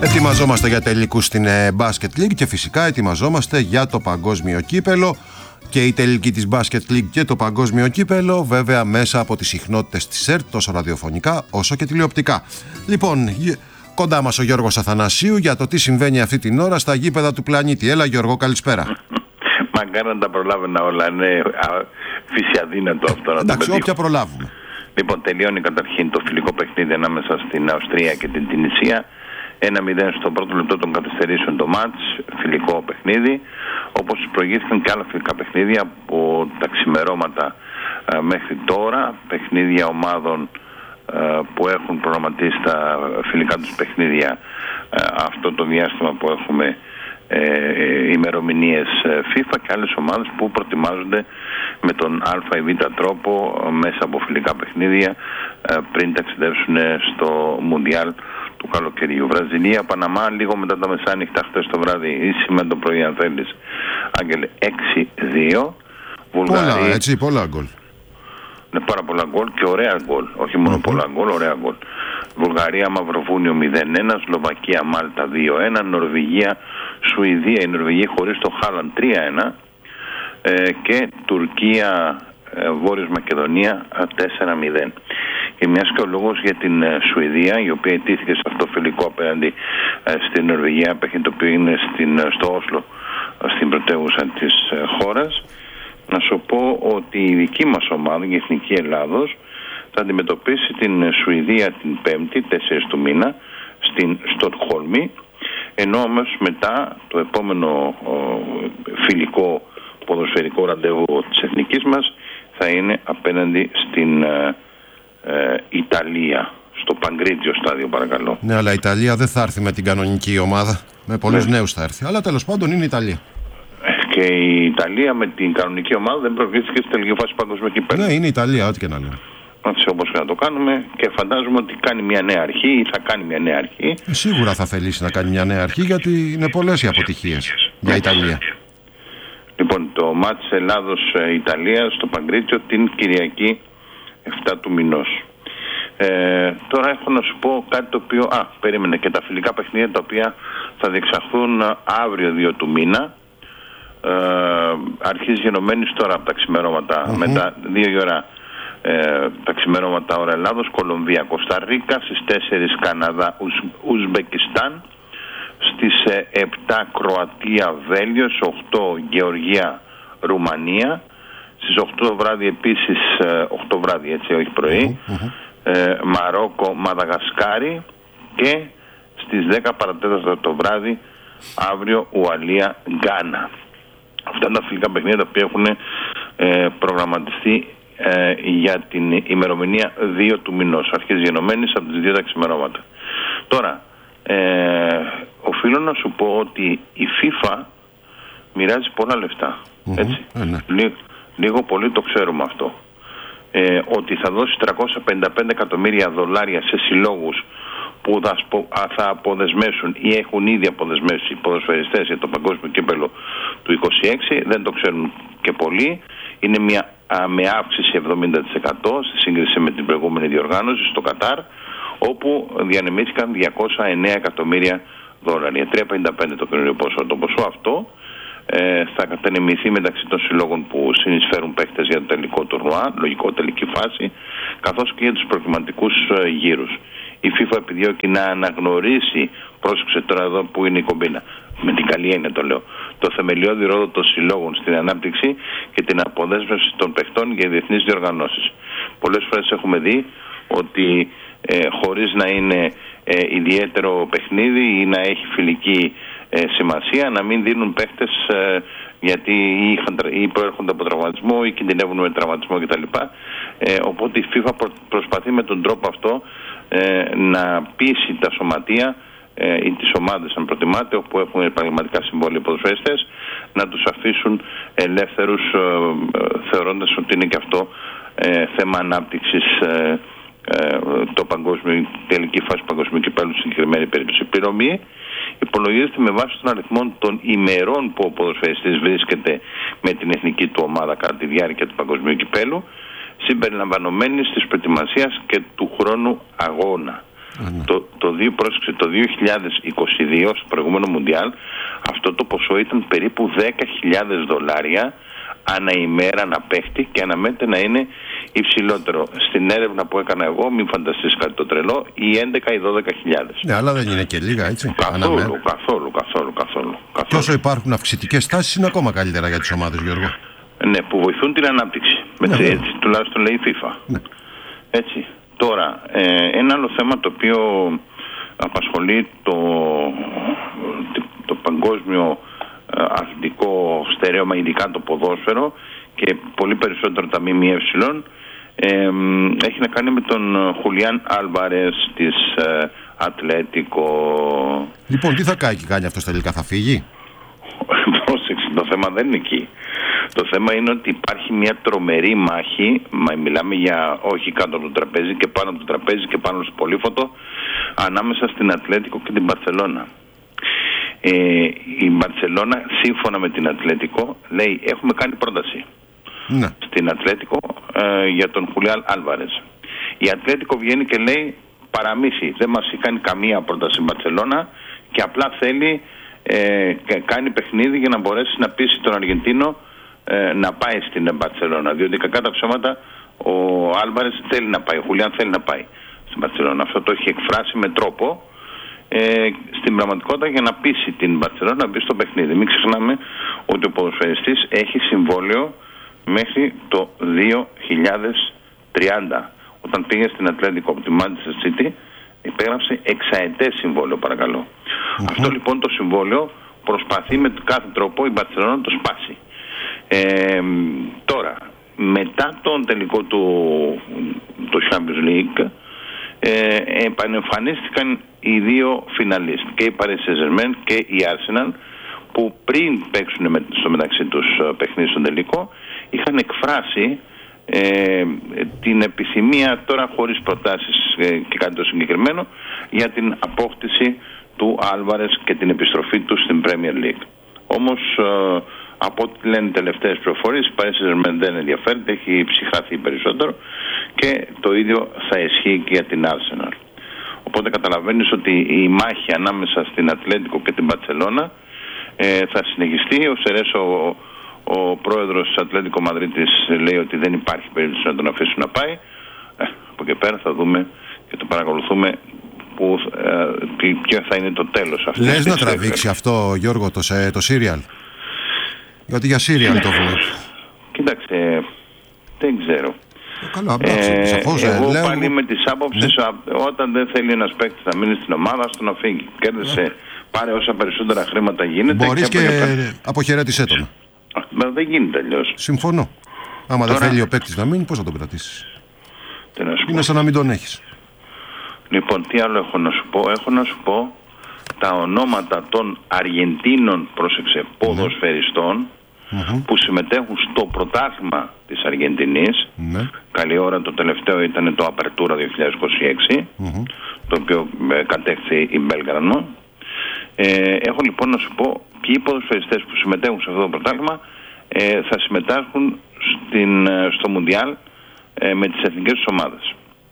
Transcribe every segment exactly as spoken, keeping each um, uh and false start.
Ετοιμαζόμαστε για τελικούς στην Basket League και φυσικά ετοιμαζόμαστε για το παγκόσμιο κύπελο. Και η τελική της Basket League και το παγκόσμιο κύπελο, βέβαια μέσα από τις συχνότητες της ΕΡΤ, τόσο ραδιοφωνικά όσο και τηλεοπτικά. Λοιπόν, κοντά μας ο Γιώργος Αθανασίου για το τι συμβαίνει αυτή την ώρα στα γήπεδα του πλανήτη. Έλα Γιώργο, καλησπέρα. Μακάρι να τα προλάβαινα όλα, είναι φυσιαδύνατο αυτό να το Εντάξει, όποια προλάβουμε. Λοιπόν, τελειώνει καταρχήν το φιλικό παιχνίδι ανάμεσα στην Αυστρία και την Τινησία. ένα μηδέν στο πρώτο λεπτό των καθυστερήσεων το μάτς, φιλικό παιχνίδι. Όπως προηγήθηκαν και άλλα φιλικά παιχνίδια από τα ξημερώματα α, μέχρι τώρα, παιχνίδια ομάδων α, που έχουν προγραμματίσει τα φιλικά τους παιχνίδια α, αυτό το διάστημα που έχουμε ε, ημερομηνίες FIFA, και άλλες ομάδες που προετοιμάζονται με τον α ή β τρόπο μέσα από φιλικά παιχνίδια α, πριν ταξιδεύσουν στο Μουντιάλ του καλοκαιριού. Βραζιλία, Παναμά, λίγο μετά τα μεσάνυχτα χθες το βράδυ ή σήμερα το πρωί, αν θέλεις, Άγγελε, έξι δύο. Βουλγαρία, πολλά, έτσι, πολλά γκολ. Ναι, πάρα πολλά γκολ και ωραία γκολ. Όχι μόνο mm-hmm. πολλά γκολ, ωραία γκολ. Βουλγαρία, Μαυροβούνιο μηδέν ένα, Σλοβακία, Μάλτα δύο ένα, Νορβηγία, Σουηδία, η Νορβηγία χωρίς το Χάλαντ τρία ένα ε, και Τουρκία, ε, Βόρειος Μακεδονία τέσσερα μηδέν. Και μιας και ο λόγος για την ε, Σουηδία, η οποία ετήθηκε σε αυτό φιλικό απέναντι ε, στην Νορβηγία, το οποίο είναι στην, στο Όσλο, στην πρωτεύουσα της ε, χώρας, να σου πω ότι η δική μας ομάδα, η Εθνική Ελλάδος, θα αντιμετωπίσει την Σουηδία την Πέμπτη, τέσσερις του μήνα, στην Στοκχόλμη, ενώ όμως μετά το επόμενο ο, φιλικό ποδοσφαιρικό ραντεβού της εθνικής μας θα είναι απέναντι στην ε, ε, Ιταλία, στο Παγκρίτζιο στάδιο, παρακαλώ. Ναι, αλλά η Ιταλία δεν θα έρθει με την κανονική ομάδα, με πολλούς ναι. νέους θα έρθει, αλλά τέλος πάντων είναι η Ιταλία. Και η Ιταλία με την κανονική ομάδα δεν προηγήθηκε στη τελική φάση παγκοσμίου κυπέλλου. Ναι, είναι η Ιταλία, ό,τι και να λέμε. Έτσι, όπως και να το κάνουμε, και φαντάζομαι ότι κάνει μια νέα αρχή ή θα κάνει μια νέα αρχή. Ε, σίγουρα θα θελήσει να κάνει μια νέα αρχή, γιατί είναι πολλές οι αποτυχίες για Ιταλία. Λοιπόν, το μάτς Ελλάδος-Ιταλία στο Παγκρίτσιο την Κυριακή εφτά του μηνός. Ε, τώρα έχω να σου πω κάτι το οποίο... Α, περίμενε, και τα φιλικά παιχνίδια τα οποία θα διεξαχθούν αύριο δύο του μήνα. Ε, αρχίζει γενομένης τώρα από τα ξημερώματα, mm-hmm. μετά δύο η ώρα ε, τα ξημερώματα ώρα Ελλάδος, Κολομβία, Κοσταρίκα, στις τέσσερις Καναδά, Ουσ, Ουσμπεκιστάν, στις ε, επτά Κροατία, Βέλγιο, στις οκτώ Γεωργία, Ρουμανία, στις οκτώ το βράδυ επίσης, ε, οκτώ βράδυ έτσι, όχι πρωί, mm-hmm. ε, Μαρόκο, Μαδαγασκάρι, και στις δέκα παρατέταρτο το βράδυ αύριο Ουαλία, Γκάνα. Αυτά τα φιλικά παιχνίδια τα οποία έχουν ε, προγραμματιστεί ε, για την ημερομηνία δύο του μηνός. Αρχίζει γενομένης από τις δύο τα ξημερώματα. Τώρα, ε, οφείλω να σου πω ότι η FIFA μοιράζει πολλά λεφτά. Mm-hmm. Έτσι. Mm-hmm. Λί, λίγο πολύ το ξέρουμε αυτό. Ε, ότι θα δώσει τριακόσια πενήντα πέντε εκατομμύρια δολάρια σε συλλόγους που θα, θα αποδεσμεύσουν ή έχουν ήδη αποδεσμεύσει οι ποδοσφαιριστές για το παγκόσμιο κύπελλο του είκοσι έξι, δεν το ξέρουν και πολλοί. Είναι μια α, με αύξηση εβδομήντα τοις εκατό στη σύγκριση με την προηγούμενη διοργάνωση στο Κατάρ, όπου διανεμήθηκαν διακόσια εννέα εκατομμύρια δολάρια. τριακόσια πενήντα πέντε το καινούριο ποσό. Το ποσό αυτό ε, θα κατανεμηθεί μεταξύ των συλλόγων που συνεισφέρουν παίκτες για το τελικό τουρνουά, λογικό τελική φάση, καθώς και για τους προκριματικούς ε, γύρους. Η FIFA επιδιώκει να αναγνωρίσει, πρόσεξε τώρα εδώ που είναι η κομπίνα, με την καλή έννοια το λέω, το θεμελιώδη ρόλο των συλλόγων στην ανάπτυξη και την αποδέσμευση των παιχτών για διεθνείς διοργανώσεις. Πολλές φορές έχουμε δει ότι ε, χωρίς να είναι ε, ιδιαίτερο παιχνίδι ή να έχει φιλική ε, σημασία, να μην δίνουν παίχτες ε, γιατί ή, είχαν, ή προέρχονται από τραυματισμό ή κινδυνεύουν με τραυματισμό κτλ. Ε, οπότε η FIFA προ, προσπαθεί με τον τρόπο αυτό ε, να πείσει τα σωματεία ε, ή τις ομάδες, αν προτιμάτε, όπου έχουν πραγματικά συμβόλαια ποδοσφαιριστές, να τους αφήσουν ελεύθερους, ε, ε, θεωρώντας ότι είναι και αυτό ε, θέμα ανάπτυξης ε, ε, το παγκόσμιο, τελική φάση του παγκοσμίου κυπέλλου στην συγκεκριμένη περίπτωση. Η πληρωμή υπολογίζεται με βάση των αριθμών των ημερών που ο ποδοσφαιριστής βρίσκεται με την εθνική του ομάδα κατά τη διάρκεια του παγκοσμίου κυπέλλου, συμπεριλαμβανομένης της προετοιμασίας και του χρόνου αγώνα. Ναι. Το, το, δύο, πρόσεξε, το δύο χιλιάδες είκοσι δύο, στο προηγούμενο Μουντιάλ, αυτό το ποσό ήταν περίπου δέκα χιλιάδες δολάρια ανά ημέρα να παίχτη και αναμένεται να είναι υψηλότερο. Στην έρευνα που έκανα εγώ, μην φανταστείς κάτι το τρελό, οι έντεκα ή δώδεκα χιλιάδες. Ναι, αλλά δεν είναι και λίγα, έτσι. Καθόλου, καθόλου, καθόλου, καθόλου, καθόλου. Και όσο υπάρχουν αυξητικές τάσεις, είναι ακόμα καλύτερα για τις ομάδες, Γιώργο. Ναι, που βοηθούν την ανάπτυξη. Ναι, έτσι, έτσι, τουλάχιστον λέει η FIFA. Ναι. Έτσι. Τώρα, ε, ένα άλλο θέμα το οποίο απασχολεί το, το παγκόσμιο ε, αθλητικό στερέωμα, ειδικά το ποδόσφαιρο και πολύ περισσότερο τα ΜΜΕ, ε, έχει να κάνει με τον Χουλιάν Άλβαρες της ε, Ατλέτικο. Λοιπόν, τι θα κάνει και κάνει αυτός τελικά, θα φύγει? Πρόσεξε, το θέμα δεν είναι εκεί. Το θέμα είναι ότι υπάρχει μια τρομερή μάχη, μα μιλάμε για όχι κάτω από το τραπέζι και πάνω από το τραπέζι και πάνω στο πολύφωτο, ανάμεσα στην Ατλέτικο και την Μπαρσελόνα. Ε, η Μπαρσελόνα, σύμφωνα με την Ατλέτικο, λέει έχουμε κάνει πρόταση ναι. στην Ατλέτικο ε, για τον Χουλιάν Άλβαρες. Η Ατλέτικο βγαίνει και λέει παραμύθι, δεν μας έχει κάνει καμία πρόταση η Μπαρσελόνα και απλά θέλει ε, και κάνει παιχνίδι για να μπορέσει να πείσει τον Αργεντίνο ε, να πάει στην Μπαρσελόνα. Διότι κακά τα ψέματα ο Άλβαρες θέλει να πάει, ο Χουλιάν θέλει να πάει στην Μπαρσελόνα. Αυτό το έχει εκφράσει με τρόπο ε, στην πραγματικότητα για να πείσει την Μπαρσελόνα να μπει στο παιχνίδι. Μην ξεχνάμε ότι ο ποδοσφαιριστής έχει συμβόλαιο μέχρι το δύο χιλιάδες τριάντα. Όταν πήγε στην Ατλέτικο από τη Manchester City, υπέγραψε εξαετές συμβόλαιο, παρακαλώ. Mm-hmm. Αυτό λοιπόν το συμβόλαιο προσπαθεί με κάθε τρόπο η Μπαρσελόνα να το σπάσει. Ε, τώρα, μετά τον τελικό του, του Champions League, ε, επανεμφανίστηκαν οι δύο φιναλίστ, και η Paris Saint-Germain και η Arsenal, που πριν παίξουν με, στο μεταξύ τους παιχνίδι στον τελικό, είχαν εκφράσει ε, την επιθυμία, τώρα χωρίς προτάσεις ε, και κάτι το συγκεκριμένο, για την απόκτηση του Άλβαρες και την επιστροφή του στην Premier League. Όμως ε, από ό,τι λένε οι τελευταίες πληροφορίες, η Paris Saint-Germain δεν ενδιαφέρεται, έχει ψυχαθεί περισσότερο και το ίδιο θα ισχύει και για την Arsenal. Οπότε καταλαβαίνεις ότι η μάχη ανάμεσα στην Ατλέτικο και την Μπαρσελόνα ε, θα συνεχιστεί. Ο Σερέσο, ο, ο πρόεδρος της Ατλέτικο Μαδρίτης, λέει ότι δεν υπάρχει περίπτωση να τον αφήσουν να πάει. Ε, από εκεί πέρα θα δούμε και το παρακολουθούμε που, ε, ποιο θα είναι το τέλος αυτής. Λες να τραβήξει αυτό, Γιώργο, το, το σύριαλ? Γιατί για σύριαλ το βλέπω. Κοίταξε, δεν ξέρω. Καλά, εντάξει, ε, σαφώς, εγώ λέω... πάλι με τις άποψεις, ναι. όταν δεν θέλει ένας παίκτης να μείνει στην ομάδα, στο να φύγει. Κέρδισε, ναι. πάρε όσα περισσότερα χρήματα γίνεται. Μπορείς και, και αποχαιρέτησέ τον. Μα δεν γίνεται αλλιώς. Συμφωνώ. Άμα Τώρα... δεν θέλει ο παίκτης να μείνει, πώς θα τον κρατήσεις? Είναι σαν να μην τον έχεις. Λοιπόν, τι άλλο έχω να σου πω? Έχω να σου πω τα ονόματα των Αργεντίνων, πρόσεξε, ποδοσφαιριστών, mm-hmm. που συμμετέχουν στο πρωτάθλημα της Αργεντινής. Mm-hmm. Καλή ώρα, το τελευταίο ήταν το Apertura δύο χιλιάδες είκοσι έξι, mm-hmm. το οποίο ε, κατέχθη η Μπέλγρανο. Ε, έχω λοιπόν να σου πω ποιοι ποδοσφαιριστές που συμμετέχουν σε αυτό το πρωτάθλημα ε, θα συμμετάσχουν στην, στο Μουντιάλ ε, με τις εθνικές τους ομάδες.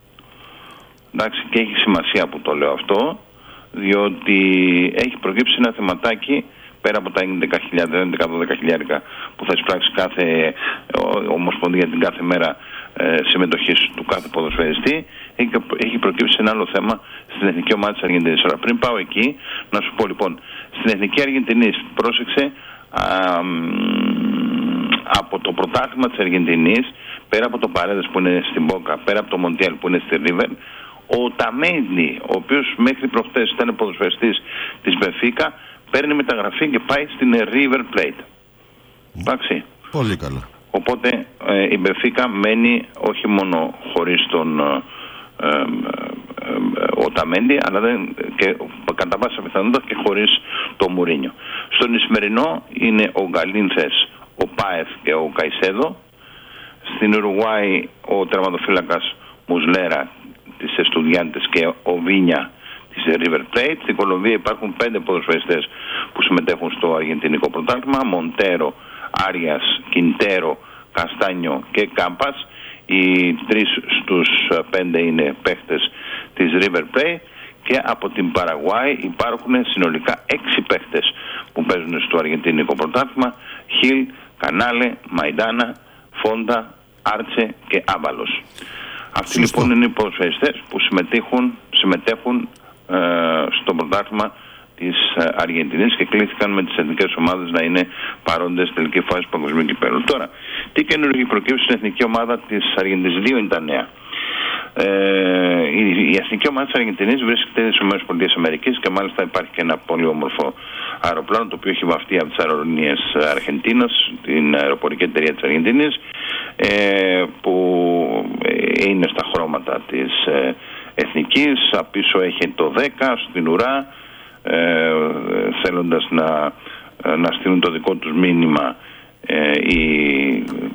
Εντάξει, και έχει σημασία που το λέω αυτό, διότι έχει προκύψει ένα θεματάκι πέρα από τα έντεκα χιλιάδες, έντεκα με δώδεκα χιλιάδες που θα εισπράξει κάθε ομοσπονδία την κάθε μέρα ε, συμμετοχής του κάθε ποδοσφαιριστή, έχει, έχει προκύψει ένα άλλο θέμα στην εθνική ομάδα της Αργεντινής. Τώρα, πριν πάω εκεί, να σου πω λοιπόν, στην εθνική Αργεντινής, πρόσεξε, α, από το πρωτάθλημα της Αργεντινής, πέρα από το Παρέδες που είναι στην Μπόκα, πέρα από το Μοντιάλ που είναι στη Ρίβερ, ο Ταμέντι, ο οποίος μέχρι προχτές ήταν ποδοσφαιριστής της Μπενφίκα, παίρνει μεταγραφή και πάει στην River Plate. Εντάξει. Πολύ καλά. Οπότε ε, η Μπενφίκα μένει όχι μόνο χωρίς τον ε, ε, ε, ο Ταμέντι, αλλά δεν, και κατά πάσα πιθανότητα και χωρίς τον Μουρίνιο. Στον Ισημερινό είναι ο Γκαλίνθες, ο Πάεθ και ο Καϊσέδο. Στην Ουρουάη ο τερματοφύλακας Μουσλέρα της Εστουδιάντες και ο Βίνια της River Plate. Στην Κολομβία υπάρχουν πέντε ποδοσφαιριστές που συμμετέχουν στο αργεντινικό πρωτάθλημα: Μοντέρο, Άριας, Κιντέρο, Καστάνιο και Κάμπας. Οι τρεις στους πέντε είναι παίχτες της River Plate. και από την Παραγουάη υπάρχουν συνολικά έξι παίχτες που παίζουν στο αργεντινικό πρωτάθλημα: Χιλ, Κανάλε, Μαϊντάνα, Φόντα, Άρτσε και Άμπαλος. Αυτοί Σωστό. λοιπόν είναι οι ποδοσφαιριστές που συμμετέχουν, συμμετέχουν ε, στο πρωτάθλημα της Αργεντινής και κλήθηκαν με τις εθνικές ομάδες να είναι παρόντες στη τελική φάση του παγκοσμίου κυπέλλου. Τώρα, τι καινούργιο έχει προκύψει στην εθνική ομάδα της Αργεντινής? Δύο είναι τα νέα. Ε, η, η εθνική ομάδα της Αργεντινής βρίσκεται στις ΗΠΑ και μάλιστα υπάρχει και ένα πολύ όμορφο αεροπλάνο το οποίο έχει βαφτεί από τις αερολινίες Αρχεντίνας, την αεροπορική εταιρεία της Αργεντινής, ε, που είναι στα χρώματα της ε, εθνικής. Απίσω έχει το δέκα στην ουρά, ε, θέλοντας να, να στείλουν το δικό τους μήνυμα ε, οι,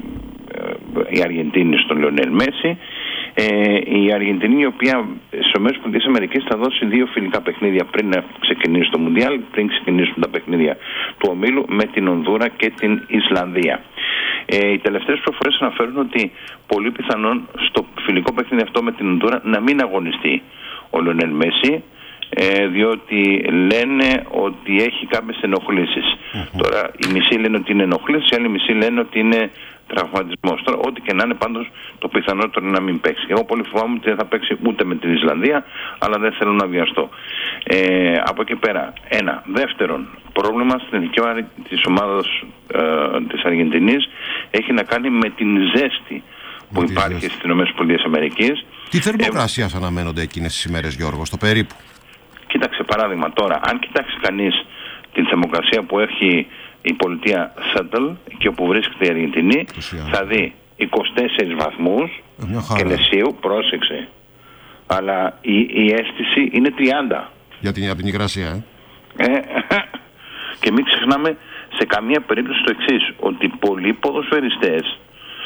οι Αργεντίνοι στον Λιονέλ Μέση. Ε, η Αργεντινή, η οποία στις ΗΠΑ θα δώσει δύο φιλικά παιχνίδια πριν να ξεκινήσει το Μουντιάλ, πριν ξεκινήσουν τα παιχνίδια του ομίλου με την Ονδούρα και την Ισλανδία. Ε, οι τελευταίες προφορές αναφέρουν ότι πολύ πιθανόν στο φιλικό παιχνίδι αυτό με την Ονδούρα να μην αγωνιστεί ο Λιονέλ Μέση, ε, διότι λένε ότι έχει κάποιες ενοχλήσεις. Mm-hmm. Τώρα οι μισοί λένε ότι είναι ενοχλήσεις, οι άλλοι μισοί λένε ότι είναι τραυματισμός. Τώρα, ό,τι και να είναι, πάντως το πιθανότερο είναι να μην παίξει. Εγώ πολύ φοβάμαι ότι δεν θα παίξει ούτε με την Ισλανδία, αλλά δεν θέλω να βιαστώ. Ε, από εκεί πέρα, ένα. Δεύτερον, πρόβλημα στην εθνική ομάδα της ομάδας ε, της Αργεντινής έχει να κάνει με την ζέστη που με υπάρχει στις ΗΠΑ. Τι θερμοκρασίας ε, αναμένονται εκείνες τις ημέρες, Γιώργο, στο περίπου? Κοίταξε, παράδειγμα τώρα, αν κοιτάξει κανείς την θερμοκρασία που έχει η πολιτεία Σέτλ και όπου βρίσκεται η Αργεντινή, θα δει είκοσι τέσσερις βαθμούς Κελσίου, πρόσεξε, αλλά η, η αίσθηση είναι τριάντα. Για την, από την υγρασία, ε. ε και μην ξεχνάμε σε καμία περίπτωση το εξής, ότι πολλοί ποδοσφαιριστές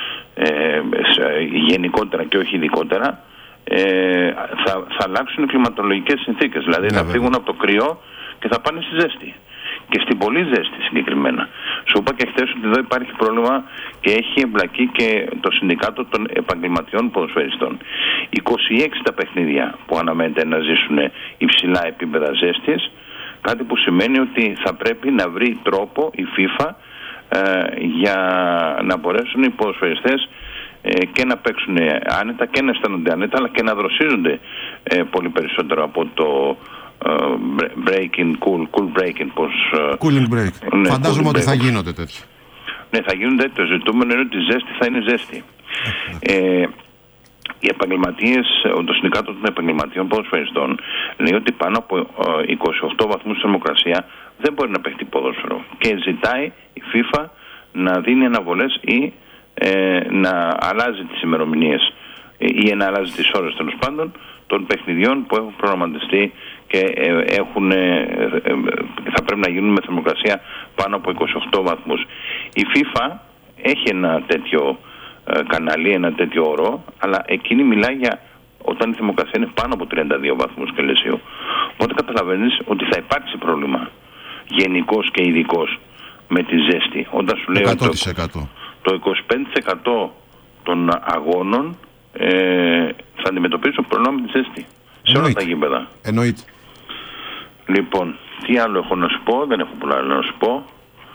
ε, γενικότερα και όχι ειδικότερα ε, θα, θα αλλάξουν κλιματολογικές συνθήκες, δηλαδή ναι, θα βέβαια. φύγουν από το κρύο και θα πάνε στη ζέστη. Και στην πολύ ζέστη συγκεκριμένα. Σου είπα και χθες ότι εδώ υπάρχει πρόβλημα και έχει εμπλακεί και το Συνδικάτο των Επαγγελματιών Ποδοσφαιριστών. είκοσι έξι τα παιχνίδια που αναμένεται να ζήσουν υψηλά επίπεδα ζέστης, κάτι που σημαίνει ότι θα πρέπει να βρει τρόπο η FIFA ε, για να μπορέσουν οι ποδοσφαιριστές ε, και να παίξουν άνετα και να αισθάνονται άνετα, αλλά και να δροσίζονται ε, πολύ περισσότερο από το Uh, breaking, cool, cool breaking, πώς... Uh, cooling break. Ναι, φαντάζομαι ότι break. θα γίνονται τέτοια. Ναι, θα γίνονται. Το ζητούμενο είναι ότι η ζέστη θα είναι ζέστη. ε, οι επαγγελματίες, το Συνδικάτο των Επαγγελματιών Ποδοσφαιριστών λέει ότι πάνω από uh, είκοσι οκτώ βαθμούς θερμοκρασία δεν μπορεί να παίχτει ποδόσφαιρο και ζητάει η FIFA να δίνει αναβολές ή ε, να αλλάζει τις ημερομηνίες ή να αλλάζει τις ώρες, τέλος πάντων, των παιχνιδιών που έχουν προγραμματιστεί και έχουν, θα πρέπει να γίνουν με θερμοκρασία πάνω από είκοσι οκτώ βαθμούς. Η FIFA έχει ένα τέτοιο κανάλι, ένα τέτοιο όρο, αλλά εκείνη μιλάει για όταν η θερμοκρασία είναι πάνω από τριάντα δύο βαθμούς Κελσίου. Οπότε καταλαβαίνεις ότι θα υπάρξει πρόβλημα γενικός και ειδικός με τη ζέστη. Όταν σου λέει εκατό τοις εκατό. Το, το είκοσι πέντε τοις εκατό των αγώνων ε, θα αντιμετωπίσουν πρόβλημα με τη ζέστη. Σε όλα τα γήπεδα. Εννοείται. Λοιπόν, τι άλλο έχω να σου πω? Δεν έχω πολλά άλλο να σου πω.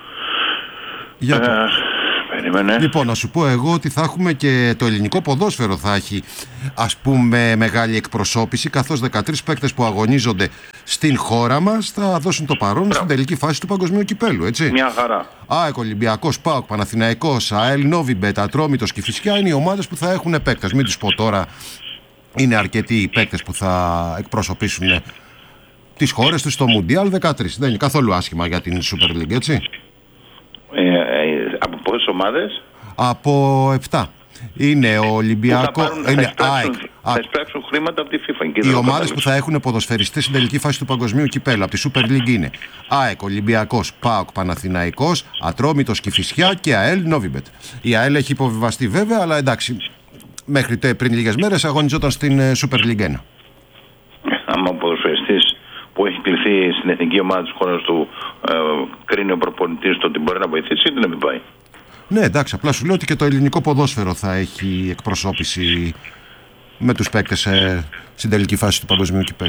Για ε, περίμενε. Λοιπόν, να σου πω εγώ ότι θα έχουμε και το ελληνικό ποδόσφαιρο θα έχει, ας πούμε, μεγάλη εκπροσώπηση, καθώς δεκατρείς παίκτες που αγωνίζονται στην χώρα μας θα δώσουν το παρόν Μπράβο. στην τελική φάση του παγκοσμίου κυπέλλου, έτσι. Μια χαρά. ΑΕΚ, Ολυμπιακός, ΠΑΟΚ, Παναθηναϊκός, ΑΕΛ, Νόβιμπετ, Ατρόμητος και Κηφισιά είναι οι ομάδες που θα έχουν παίκτες. Μην τους πω τώρα, είναι αρκετοί οι παίκτες που θα εκπροσωπήσουν τις χώρες τους στο Μουντιάλ. Δεκατρείς. Δεν είναι καθόλου άσχημα για την Super League, έτσι. Ε, ε, από πόσες ομάδες? Από επτά. Είναι ο Ολυμπιακό. Θα, είναι θα, εισπράξουν, θα εισπράξουν χρήματα από τη FIFA. Οι ομάδες που θα έχουν ποδοσφαιριστές στην τελική φάση του παγκοσμίου κυπέλλου από τη Super League είναι ΑΕΚ, Ολυμπιακός, ΠΑΟΚ, Παναθηναϊκός, Ατρόμητος, Κηφισιά και ΑΕΛ, Νόβιμπετ. Η ΑΕΛ έχει υποβιβαστεί βέβαια, αλλά εντάξει, μέχρι πριν λίγες μέρες αγωνιζόταν στην Super League ένα. Άμα ο ποδοσφαιριστής που έχει κληθεί στην εθνική ομάδα της χώρας του ε, κρίνει ο προπονητής το ότι μπορεί να βοηθήσει, είτε να μην πάει. Ναι, εντάξει, απλά σου λέω ότι και το ελληνικό ποδόσφαιρο θα έχει εκπροσώπηση με τους παίκτες ε, στην τελική φάση του παγκοσμίου κυπέλλου.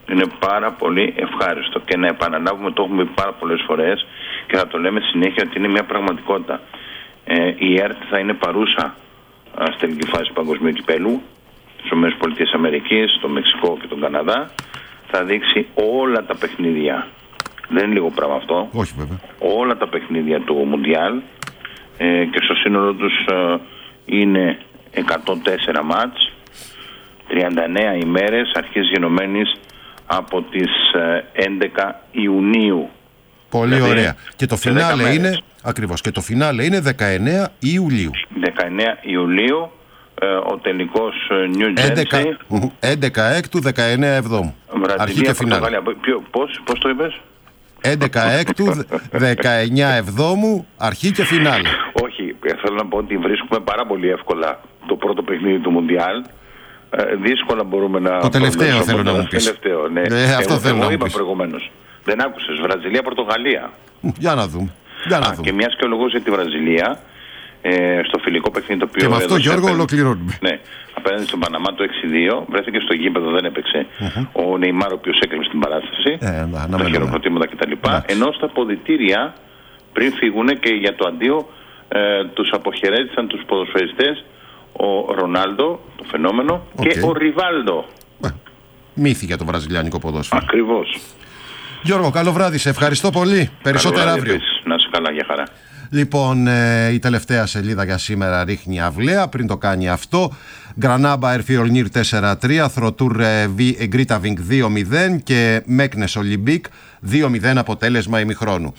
Είναι πάρα πολύ ευχάριστο. Και να επαναλάβουμε, το έχουμε πει πάρα πολλές φορές και θα το λέμε συνέχεια, ότι είναι μια πραγματικότητα. Ε, η ΕΡΤ θα είναι παρούσα α, στην τελική φάση του παγκοσμίου κυπέλου, στις ΗΠΑ, στο Μεξικό και τον Καναδά. Θα δείξει όλα τα παιχνίδια. Δεν είναι λίγο πράγμα αυτό. Όχι, βέβαια. Όλα τα παιχνίδια του Μουντιάλ ε, και στο σύνολο τους ε, είναι εκατόν τέσσερα μάτς, τριάντα εννέα ημέρες, αρχής γενομένης από τις ε, έντεκα Ιουνίου. Πολύ δηλαδή, ωραία. Και το φινάλε είναι, ακριβώς, και το φινάλε είναι δεκαεννέα Ιουλίου. δεκαεννέα Ιουλίου, ε, ο τελικός New Jersey. έντεκα έκτου, δεκαεννέα εβδόμου. Αρχή και φινάλε. Πώς, πώς το είπες? έντεκα έκτου, δεκαεννέα εβδόμου, αρχή και φινάλε. Όχι, θέλω να πω ότι βρίσκουμε πάρα πολύ εύκολα το πρώτο παιχνίδι του Μουντιάλ. Ε, δύσκολα μπορούμε να... Το τελευταίο θέλω να μου πεις. Τελευταίο, ναι. Ε, αυτό εγώ, θέλω εγώ να είπα μου πεις. προηγουμένως. Δεν άκουσες. Βραζιλία, Πορτογαλία. Για να δούμε. Για να Α, δούμε. και μιας και ο λόγος για τη Βραζιλία, ε, στο φιλικό παιχνίδι το οποίο... Και με αυτό, Γιώργο, απέναντι, ολοκληρώνουμε. Ναι. Απέναντι στον Παναμά το έξι δύο, βρέθηκε στο γήπεδο, δεν έπαιξε. Uh-huh. Ο Νεϊμάρ, ο οποίος έκλειψε την παράσταση, ε, να, να, τα χειροκροτήματα κτλ. Ενώ στα αποδυτήρια, πριν φύγουν και για το αντίο, ε, τους αποχαιρέτησαν τους ποδοσφαιριστές ο Ρονάλντο, το φαινόμενο, okay. και ο Ριβάλντο. Ε, μύθι για το βραζιλιάνικο ποδόσφαιρο. Ακριβώς. Γιώργο, καλό βράδυ. Σε ευχαριστώ πολύ. Περισσότερα αύριο. Επίσης. Να είσαι καλά, για χαρά. Λοιπόν, ε, η τελευταία σελίδα για σήμερα ρίχνει αυλαία. Πριν το κάνει αυτό, Γκρανάμπα Ερφιολνίρ τέσσερα τρία, Θροτούρ Γκρίταβινγκ δύο μηδέν και Μέκνες Ολυμπίκ δύο μηδέν αποτέλεσμα ημιχρόνου.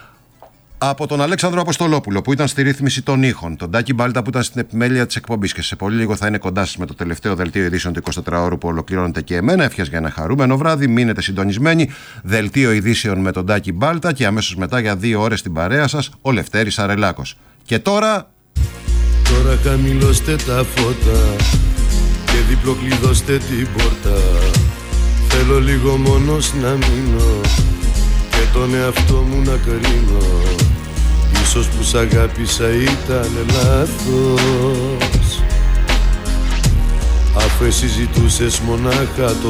Από τον Αλέξανδρο Αποστολόπουλο που ήταν στη ρύθμιση των ήχων, τον Τάκη Μπάλτα που ήταν στην επιμέλεια της εκπομπής και σε πολύ λίγο θα είναι κοντά σας με το τελευταίο δελτίο ειδήσεων του εικοσιτετράωρου που ολοκληρώνεται και εμένα. Ευχές για ένα χαρούμενο βράδυ. Μείνετε συντονισμένοι. Δελτίο ειδήσεων με τον Τάκη Μπάλτα και αμέσως μετά για δύο ώρες στην παρέα σας ο Λευτέρης Αρελάκος. Και τώρα. Τώρα χαμηλώστε τα φώτα και διπλοκλειδώστε την πόρτα. Θέλω λίγο μόνος να μείνω και τον εαυτό μου να κρίνω. Ίσως που σ' αγάπησα ήταν λάθος, αφού εσύ ζητούσες μονάχα το